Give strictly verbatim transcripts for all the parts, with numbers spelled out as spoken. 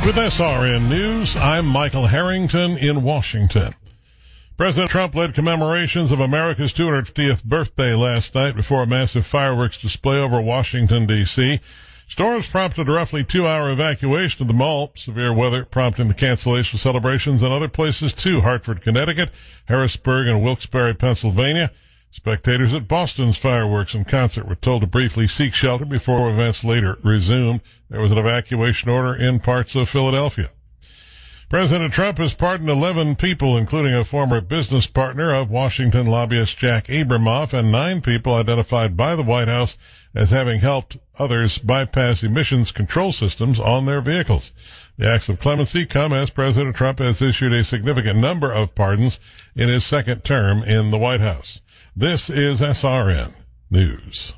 With S R N News, I'm Michael Harrington in Washington. President Trump led commemorations of America's two hundred fiftieth birthday last night before a massive fireworks display over Washington, D C Storms prompted a roughly two-hour evacuation of the mall. Severe weather prompting the cancellation of celebrations in other places too. Hartford, Connecticut, Harrisburg, and Wilkes-Barre, Pennsylvania. Spectators at Boston's fireworks and concert were told to briefly seek shelter before events later resumed. There was an evacuation order in parts of Philadelphia. President Trump has pardoned eleven people, including a former business partner of Washington lobbyist Jack Abramoff, and nine people identified by the White House as having helped others bypass emissions control systems on their vehicles. The acts of clemency come as President Trump has issued a significant number of pardons in his second term in the White House. This is S R N News.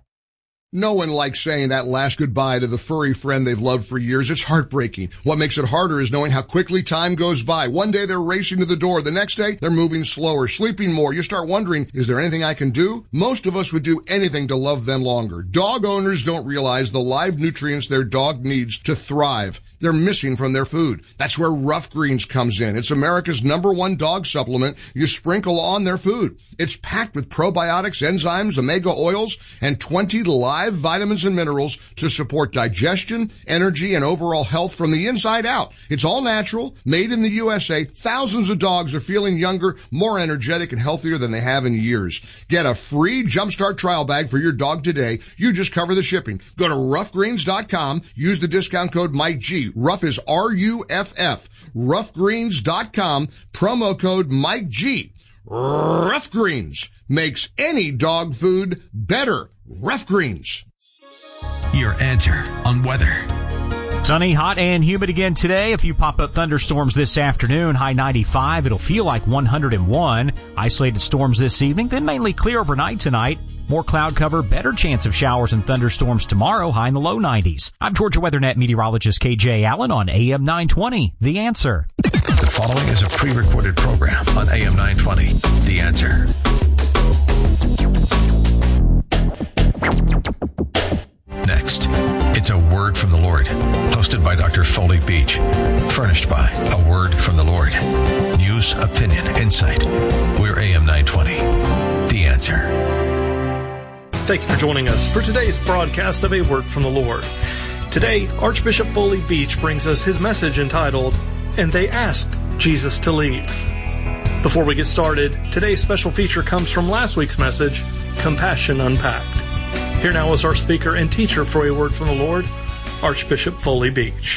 No one likes saying that last goodbye to the furry friend they've loved for years. It's heartbreaking. What makes it harder is knowing how quickly time goes by. One day they're racing to the door. The next day they're moving slower, sleeping more. You start wondering, is there anything I can do? Most of us would do anything to love them longer. Dog owners don't realize the live nutrients their dog needs to thrive. They're missing from their food. That's where Rough Greens comes in. It's America's number one dog supplement you sprinkle on their food. It's packed with probiotics, enzymes, omega oils, and twenty live vitamins and minerals to support digestion, energy, and overall health from the inside out. It's all natural, made in the U S A. Thousands of dogs are feeling younger, more energetic, and healthier than they have in years. Get a free Jumpstart trial bag for your dog today. You just cover the shipping. Go to rough greens dot com. Use the discount code Mike G. Rough is R U F F. rough greens dot com. Promo code Mike G. Rough Greens makes any dog food better. Rough Greens. Your answer on weather. Sunny, hot, and humid again today. A few pop-up thunderstorms this afternoon. High ninety-five. It'll feel like one hundred one. Isolated storms this evening, then mainly clear overnight tonight. More cloud cover, better chance of showers and thunderstorms tomorrow, high in the low nineties. I'm Georgia WeatherNet meteorologist K J Allen on A M nine twenty. The Answer. The following is a pre-recorded program on A M nine twenty. The Answer. Next, it's A Word from the Lord, hosted by Doctor Foley Beach, furnished by A Word from the Lord. News, opinion, insight. We're A M nine twenty. The Answer. Thank you for joining us for today's broadcast of A Word from the Lord. Today, Archbishop Foley Beach brings us his message entitled, And They Asked Jesus to Leave. Before we get started, today's special feature comes from last week's message, Compassion Unpacked. Here now is our speaker and teacher for A Word from the Lord, Archbishop Foley Beach.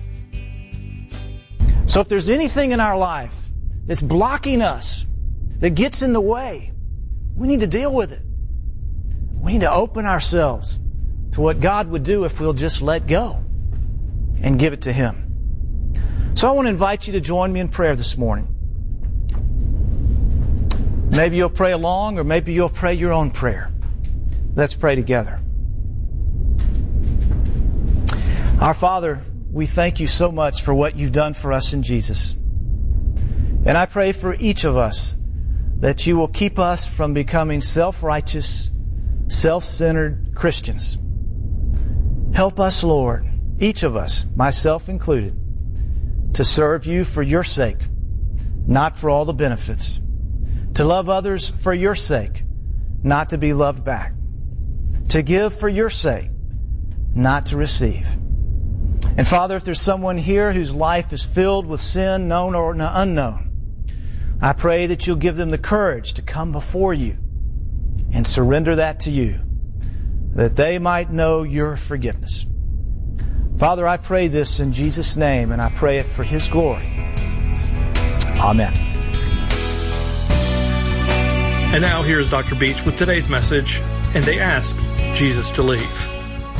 So if there's anything in our life that's blocking us, that gets in the way, we need to deal with it. We need to open ourselves to what God would do if we'll just let go and give it to Him. So I want to invite you to join me in prayer this morning. Maybe you'll pray along, or maybe you'll pray your own prayer. Let's pray together. Our Father, we thank you so much for what you've done for us in Jesus. And I pray for each of us that you will keep us from becoming self-righteous, self-centered Christians. Help us, Lord, each of us, myself included, to serve you for your sake, not for all the benefits. To love others for your sake, not to be loved back. To give for your sake, not to receive. And Father, if there's someone here whose life is filled with sin, known or unknown, I pray that you'll give them the courage to come before you and surrender that to you, that they might know your forgiveness. Father, I pray this in Jesus' name, and I pray it for His glory. Amen. And now here's Doctor Beach with today's message, And They Asked Jesus to Leave.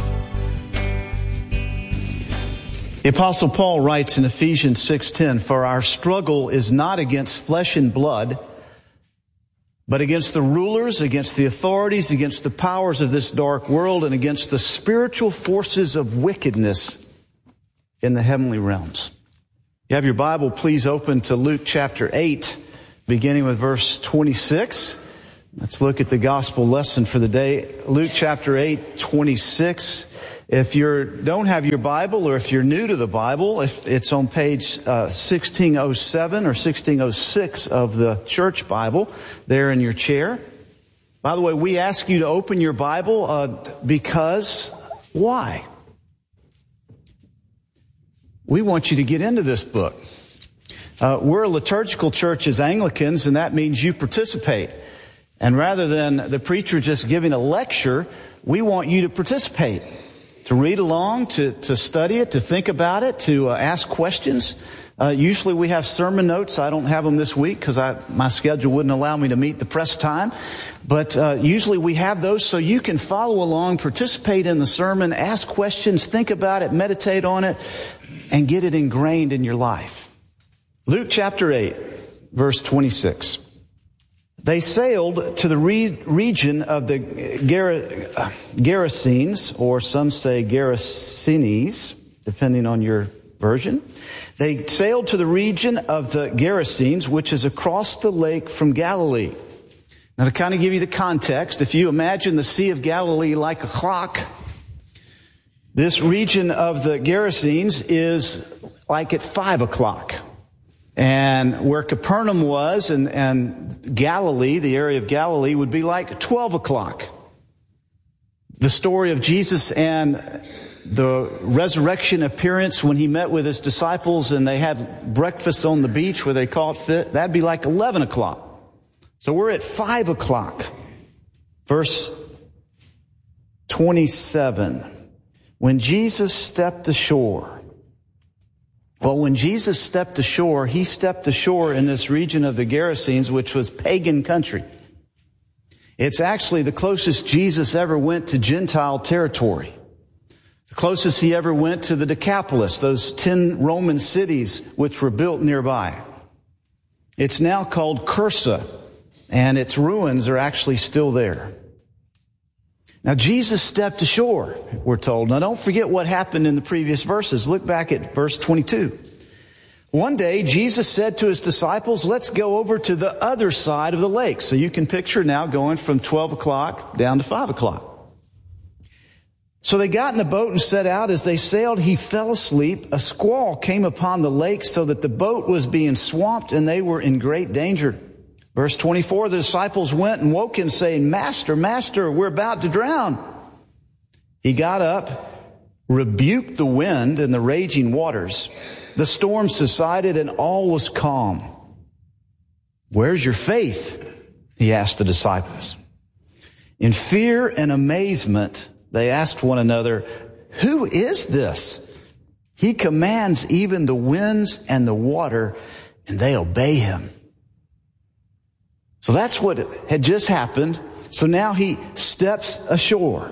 The Apostle Paul writes in Ephesians six ten, For our struggle is not against flesh and blood, but against the rulers, against the authorities, against the powers of this dark world, and against the spiritual forces of wickedness in the heavenly realms. You have your Bible, please open to Luke chapter eight, beginning with verse twenty-six. Let's look at the gospel lesson for the day. Luke chapter eight, twenty-six. If you don't have your Bible, or if you're new to the Bible, if it's on page uh, sixteen oh seven or sixteen oh six of the church Bible, there in your chair. By the way, we ask you to open your Bible uh, because why? We want you to get into this book. Uh, we're a liturgical church as Anglicans, and that means you participate. And rather than the preacher just giving a lecture, we want you to participate, to read along, to, to study it, to think about it, to uh, ask questions. Uh, usually we have sermon notes. I don't have them this week because I, my schedule wouldn't allow me to meet the press time. But uh, usually we have those so you can follow along, participate in the sermon, ask questions, think about it, meditate on it, and get it ingrained in your life. Luke chapter eight, verse twenty-six. They sailed to the re- region of the Ger- uh, Gerasenes, or some say Gerasenes, depending on your version. They sailed to the region of the Gerasenes, which is across the lake from Galilee. Now, to kind of give you the context, if you imagine the Sea of Galilee like a clock, this region of the Gerasenes is like at five o'clock. And where Capernaum was and, and Galilee, the area of Galilee, would be like twelve o'clock. The story of Jesus and the resurrection appearance when he met with his disciples and they had breakfast on the beach where they called fit, that'd be like eleven o'clock. So we're at five o'clock. Verse twenty-seven. When Jesus stepped ashore. Well, when Jesus stepped ashore, he stepped ashore in this region of the Gerasenes, which was pagan country. It's actually the closest Jesus ever went to Gentile territory. The closest he ever went to the Decapolis, those ten Roman cities which were built nearby. It's now called Cursa, and its ruins are actually still there. Now, Jesus stepped ashore, we're told. Now, don't forget what happened in the previous verses. Look back at verse twenty-two. One day, Jesus said to his disciples, let's go over to the other side of the lake. So you can picture now going from twelve o'clock down to five o'clock. So they got in the boat and set out. As they sailed, he fell asleep. A squall came upon the lake so that the boat was being swamped and they were in great danger. Verse twenty-four, the disciples went and woke him saying, Master, Master, we're about to drown. He got up, rebuked the wind and the raging waters. The storm subsided and all was calm. Where's your faith? He asked the disciples. In fear and amazement, they asked one another, who is this? He commands even the winds and the water, and they obey him. So that's what had just happened. So now he steps ashore.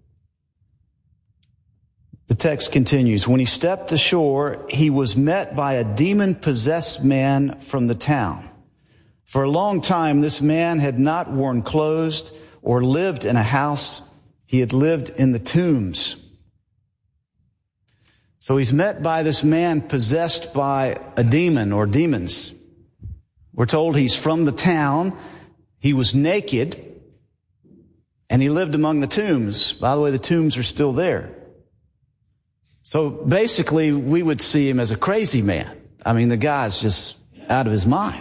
The text continues. When he stepped ashore, he was met by a demon-possessed man from the town. For a long time, this man had not worn clothes or lived in a house. He had lived in the tombs. So he's met by this man possessed by a demon or demons. We're told he's from the town, he was naked, and he lived among the tombs. By the way, the tombs are still there. So basically, we would see him as a crazy man. I mean, the guy's just out of his mind.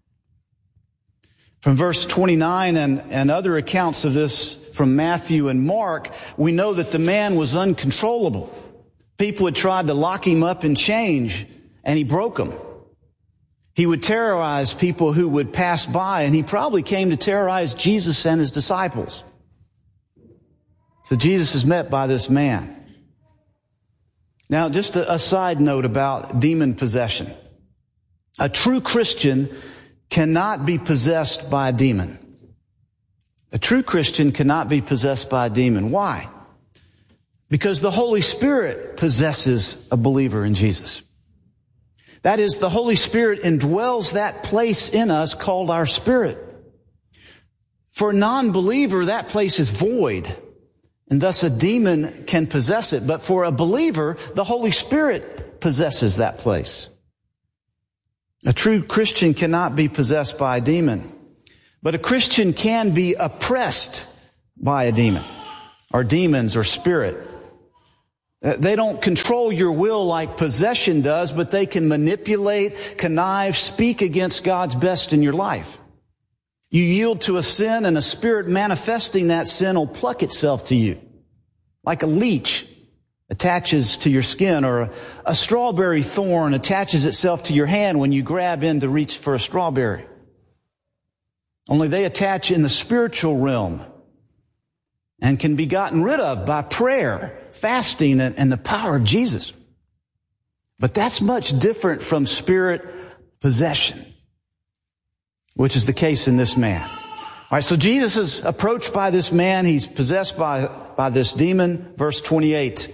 From verse twenty-nine and, and other accounts of this from Matthew and Mark, we know that the man was uncontrollable. People had tried to lock him up in chains, and he broke them. He would terrorize people who would pass by, and he probably came to terrorize Jesus and his disciples. So Jesus is met by this man. Now, just a, a side note about demon possession. A true Christian cannot be possessed by a demon. A true Christian cannot be possessed by a demon. Why? Because the Holy Spirit possesses a believer in Jesus. That is, the Holy Spirit indwells that place in us called our spirit. For a non-believer, that place is void, and thus a demon can possess it. But for a believer, the Holy Spirit possesses that place. A true Christian cannot be possessed by a demon. But a Christian can be oppressed by a demon, or demons, or spirit. They don't control your will like possession does, but they can manipulate, connive, speak against God's best in your life. You yield to a sin, and a spirit manifesting that sin will pluck itself to you, like a leech attaches to your skin, or a, a strawberry thorn attaches itself to your hand when you grab in to reach for a strawberry. Only they attach in the spiritual realm and can be gotten rid of by prayer, fasting, and, and the power of Jesus. But that's much different from spirit possession, which is the case in this man. All right, so Jesus is approached by this man. He's possessed by, by this demon. Verse twenty-eight.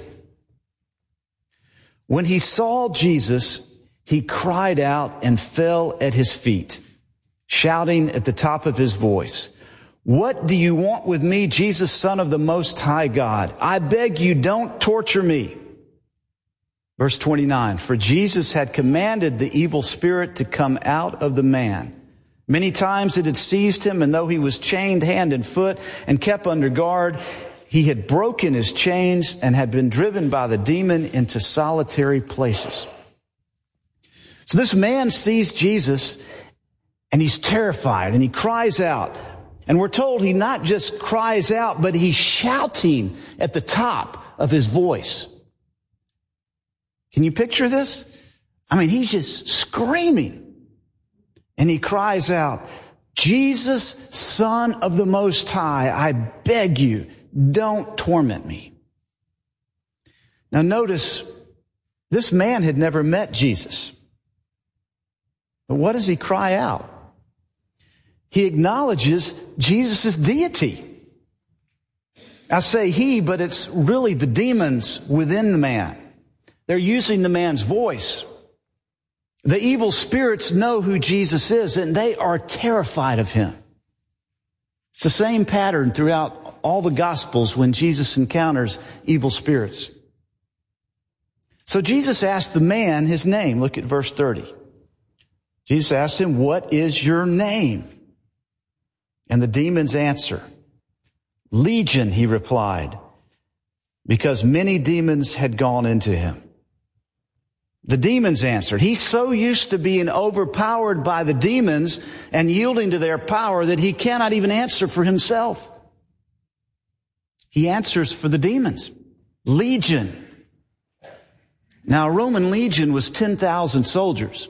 When he saw Jesus, he cried out and fell at his feet, shouting at the top of his voice, "What do you want with me, Jesus, Son of the Most High God? I beg you, don't torture me." Verse twenty-nine, for Jesus had commanded the evil spirit to come out of the man. Many times it had seized him, and though he was chained hand and foot and kept under guard, he had broken his chains and had been driven by the demon into solitary places. So this man sees Jesus, and he's terrified, and he cries out. And we're told he not just cries out, but he's shouting at the top of his voice. Can you picture this? I mean, he's just screaming. And he cries out, "Jesus, Son of the Most High, I beg you, don't torment me." Now notice, this man had never met Jesus. But what does he cry out? He acknowledges Jesus' deity. I say he, but it's really the demons within the man. They're using the man's voice. The evil spirits know who Jesus is, and they are terrified of him. It's the same pattern throughout all the Gospels when Jesus encounters evil spirits. So Jesus asked the man his name. Look at verse thirty. Jesus asked him, "What is your name?" And the demons answer, "Legion," he replied, because many demons had gone into him. The demons answered. He's so used to being overpowered by the demons and yielding to their power that he cannot even answer for himself. He answers for the demons. Legion. Now, a Roman legion was ten thousand soldiers.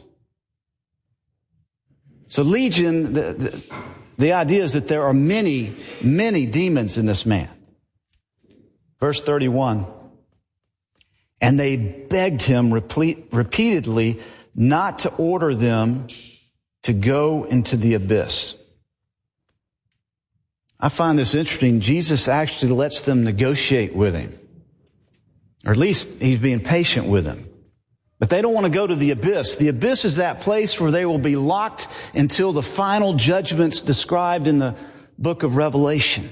So legion, the, the, the idea is that there are many, many demons in this man. Verse thirty-one. And they begged him repeat, repeatedly not to order them to go into the abyss. I find this interesting. Jesus actually lets them negotiate with him. Or at least he's being patient with them. But they don't want to go to the abyss. The abyss is that place where they will be locked until the final judgments described in the book of Revelation.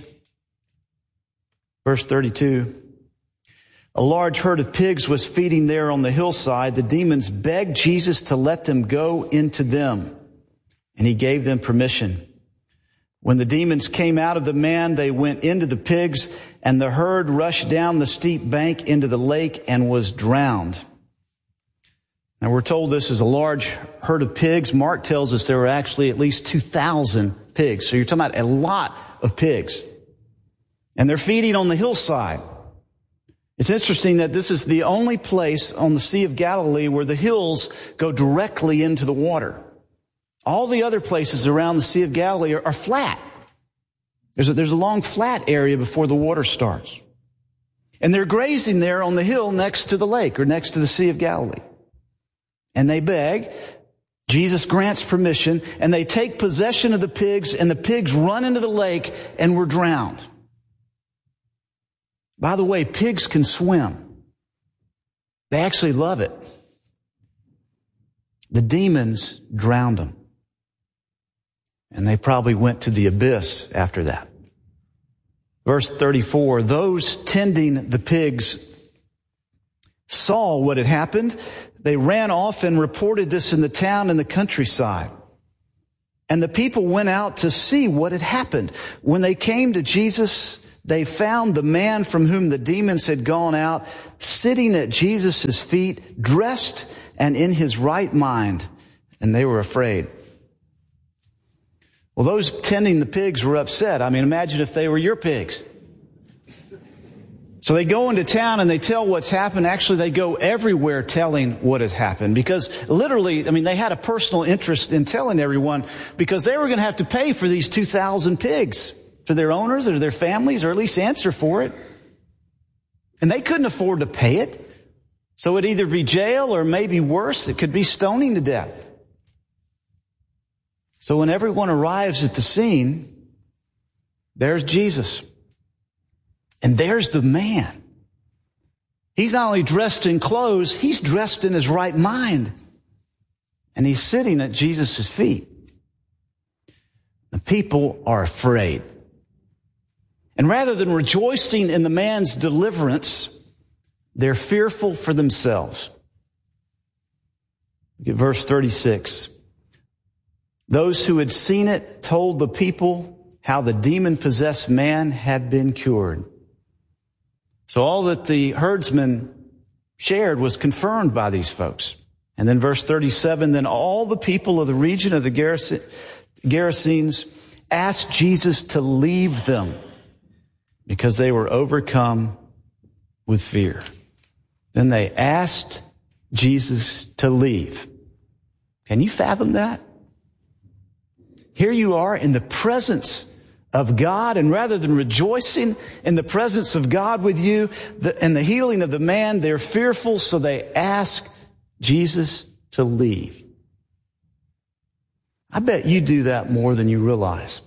Verse thirty-two. A large herd of pigs was feeding there on the hillside. The demons begged Jesus to let them go into them, and he gave them permission. When the demons came out of the man, they went into the pigs, and the herd rushed down the steep bank into the lake and was drowned. Now we're told this is a large herd of pigs. Mark tells us there were actually at least two thousand pigs. So you're talking about a lot of pigs. And they're feeding on the hillside. It's interesting that this is the only place on the Sea of Galilee where the hills go directly into the water. All the other places around the Sea of Galilee are, are flat. There's a, there's a long flat area before the water starts. And they're grazing there on the hill next to the lake or next to the Sea of Galilee. And they beg. Jesus grants permission, and they take possession of the pigs, and the pigs run into the lake and were drowned. By the way, pigs can swim. They actually love it. The demons drowned them. And they probably went to the abyss after that. Verse thirty-four, those tending the pigs saw what had happened. They ran off and reported this in the town and the countryside. And the people went out to see what had happened. When they came to Jesus, they found the man from whom the demons had gone out sitting at Jesus' feet, dressed and in his right mind, and they were afraid. Well, those tending the pigs were upset. I mean, imagine if they were your pigs. So they go into town and they tell what's happened. Actually, they go everywhere telling what has happened, because literally, I mean, they had a personal interest in telling everyone, because they were going to have to pay for these two thousand pigs to their owners or their families, or at least answer for it. And they couldn't afford to pay it. So it'd either be jail or maybe worse, it could be stoning to death. So when everyone arrives at the scene, there's Jesus. And there's the man. He's not only dressed in clothes, he's dressed in his right mind. And he's sitting at Jesus' feet. The people are afraid. And rather than rejoicing in the man's deliverance, they're fearful for themselves. Look at verse thirty-six. Those who had seen it told the people how the demon-possessed man had been cured. So all that the herdsmen shared was confirmed by these folks. And then verse thirty-seven, then all the people of the region of the Gerasenes asked Jesus to leave them because they were overcome with fear. Then they asked Jesus to leave. Can you fathom that? Here you are in the presence of God, and rather than rejoicing in the presence of God with you the, and the healing of the man, they're fearful, so they ask Jesus to leave. I bet you do that more than you realize.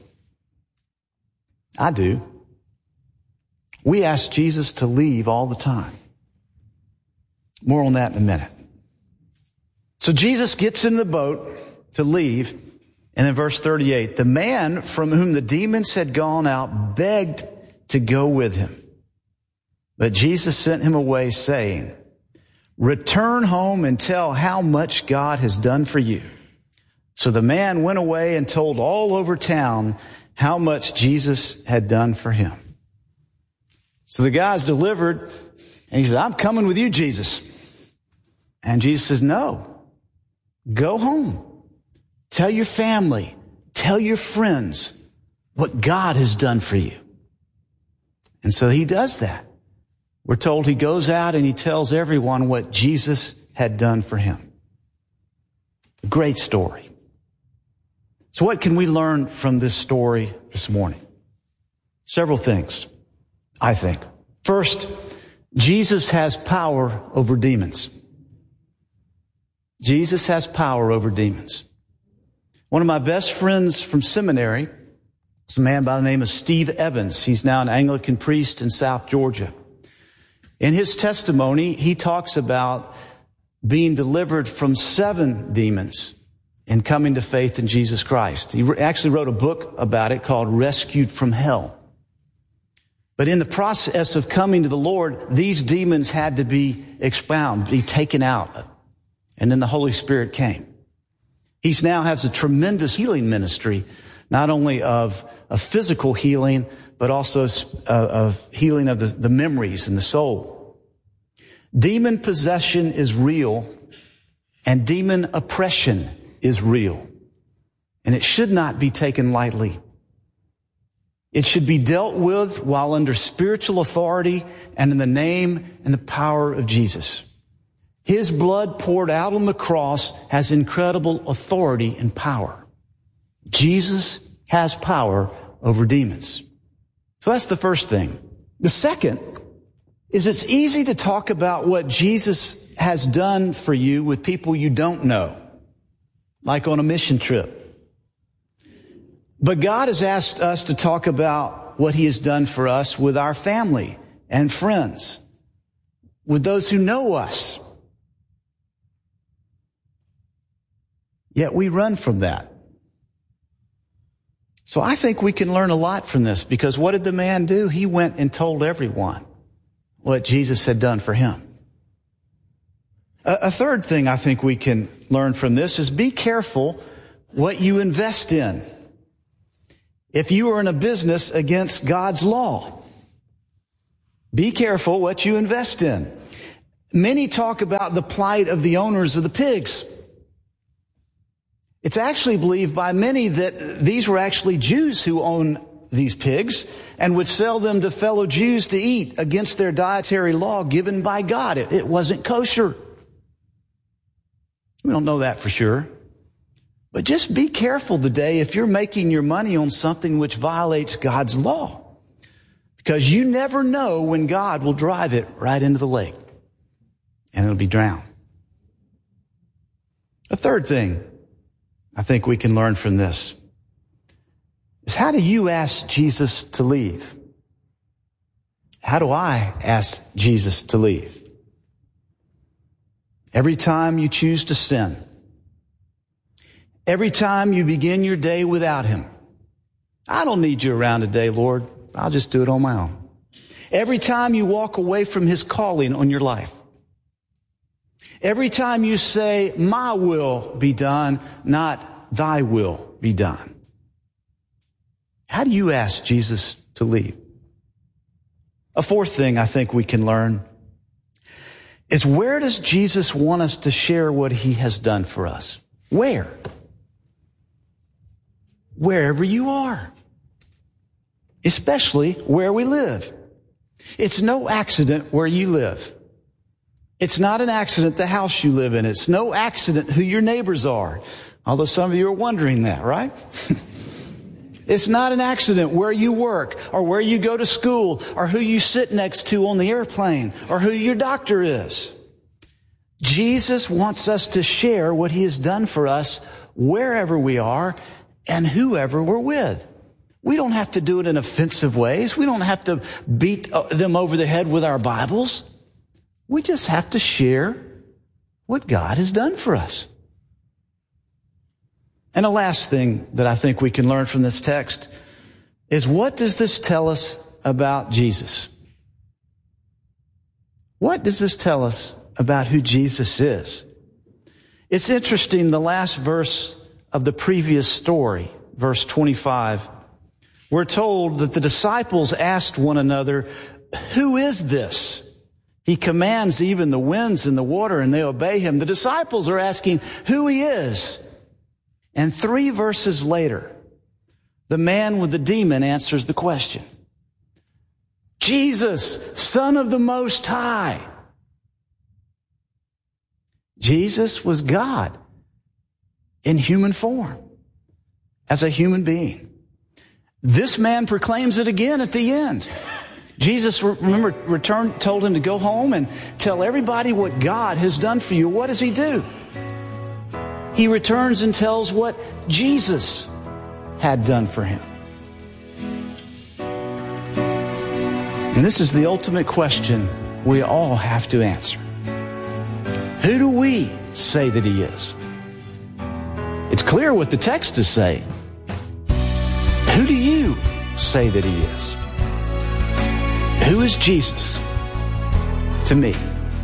I do. We ask Jesus to leave all the time. More on that in a minute. So Jesus gets in the boat to leave. And in verse thirty-eight, the man from whom the demons had gone out begged to go with him. But Jesus sent him away, saying, return home and tell how much God has done for you. So the man went away and told all over town how much Jesus had done for him. So the guy's delivered, and he said, I'm coming with you, Jesus. And Jesus says, no, go home. Tell your family, tell your friends what God has done for you. And so he does that. We're told he goes out and he tells everyone what Jesus had done for him. A great story. So what can we learn from this story this morning? Several things, I think. First, Jesus has power over demons. Jesus has power over demons. One of my best friends from seminary is a man by the name of Steve Evans. He's now an Anglican priest in South Georgia. In his testimony, he talks about being delivered from seven demons and coming to faith in Jesus Christ. He actually wrote a book about it called Rescued from Hell. But in the process of coming to the Lord, these demons had to be expounded, be taken out. And then the Holy Spirit came. He now has a tremendous healing ministry, not only of, of physical healing, but also uh, of healing of the, the memories and the soul. Demon possession is real, and demon oppression is real. And it should not be taken lightly. It should be dealt with while under spiritual authority and in the name and the power of Jesus. His blood poured out on the cross has incredible authority and power. Jesus has power over demons. So that's the first thing. The second is it's easy to talk about what Jesus has done for you with people you don't know, like on a mission trip. But God has asked us to talk about what He has done for us with our family and friends, with those who know us. Yet we run from that. So I think we can learn a lot from this, because what did the man do? He went and told everyone what Jesus had done for him. A, a third thing I think we can learn from this is be careful what you invest in. If you are in a business against God's law, be careful what you invest in. Many talk about the plight of the owners of the pigs. It's actually believed by many that these were actually Jews who own these pigs and would sell them to fellow Jews to eat against their dietary law given by God. It, it wasn't kosher. We don't know that for sure. But just be careful today if you're making your money on something which violates God's law. Because you never know when God will drive it right into the lake. And it'll be drowned. A third thing I think we can learn from this is, how do you ask Jesus to leave? How do I ask Jesus to leave? Every time you choose to sin, every time you begin your day without Him. I don't need you around today, Lord. I'll just do it on my own. Every time you walk away from His calling on your life. Every time you say, my will be done, not thy will be done. How do you ask Jesus to leave? A fourth thing I think we can learn is, where does Jesus want us to share what He has done for us? Where? Wherever you are. Especially where we live. It's no accident where you live. It's not an accident the house you live in. It's no accident who your neighbors are. Although some of you are wondering that, right? It's not an accident where you work or where you go to school or who you sit next to on the airplane or who your doctor is. Jesus wants us to share what He has done for us wherever we are and whoever we're with. We don't have to do it in offensive ways. We don't have to beat them over the head with our Bibles. We just have to share what God has done for us. And the last thing that I think we can learn from this text is, what does this tell us about Jesus? What does this tell us about who Jesus is? It's interesting, the last verse of the previous story, verse twenty-five, we're told that the disciples asked one another, who is this? He commands even the winds and the water, and they obey Him. The disciples are asking who He is. And three verses later, the man with the demon answers the question. Jesus, Son of the Most High. Jesus was God in human form, as a human being. This man proclaims it again at the end. Jesus, remember, returned, told him to go home and tell everybody what God has done for you. What does He do? He returns and tells what Jesus had done for him. And this is the ultimate question we all have to answer. Who do we say that He is? It's clear what the text is saying. Who do you say that He is? Who is Jesus to me?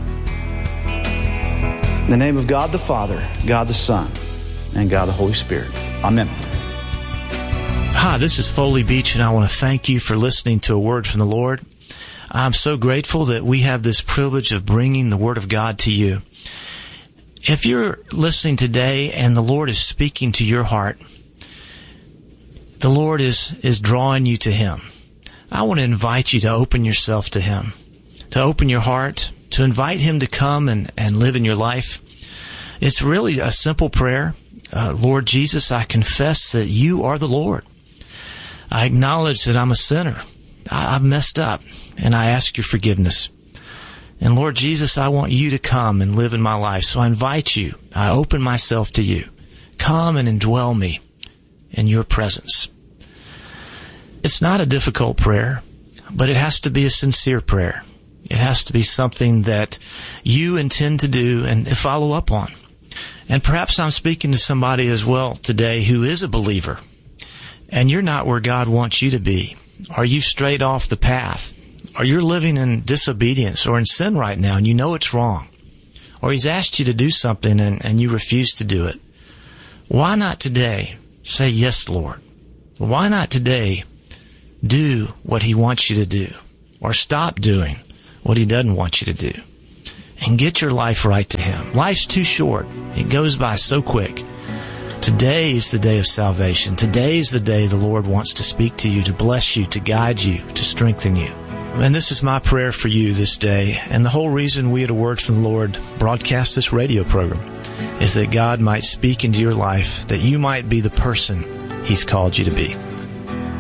In the name of God the Father, God the Son, and God the Holy Spirit. Amen. Hi, this is Foley Beach, and I want to thank you for listening to A Word from the Lord. I'm so grateful that we have this privilege of bringing the Word of God to you. If you're listening today and the Lord is speaking to your heart, the Lord is, is drawing you to Him. I want to invite you to open yourself to Him, to open your heart, to invite Him to come and, and live in your life. It's really a simple prayer. Uh, Lord Jesus, I confess that You are the Lord. I acknowledge that I'm a sinner. I, I've messed up, and I ask Your forgiveness. And Lord Jesus, I want You to come and live in my life. So I invite You. I open myself to You. Come and indwell me in Your presence. It's not a difficult prayer, but it has to be a sincere prayer. It has to be something that you intend to do and to follow up on. And perhaps I'm speaking to somebody as well today who is a believer, and you're not where God wants you to be. Are you strayed off the path? Or you're living in disobedience or in sin right now and you know it's wrong? Or He's asked you to do something and, and you refuse to do it? why not today say, yes, Lord? Why not today do what He wants you to do, or stop doing what He doesn't want you to do, and get your life right to Him? Life's too short. It goes by so quick. Today is the day of salvation. Today is the day the Lord wants to speak to you, to bless you, to guide you, to strengthen you. And this is my prayer for you this day. And the whole reason we at A Word from the Lord broadcast this radio program is that God might speak into your life, that you might be the person He's called you to be.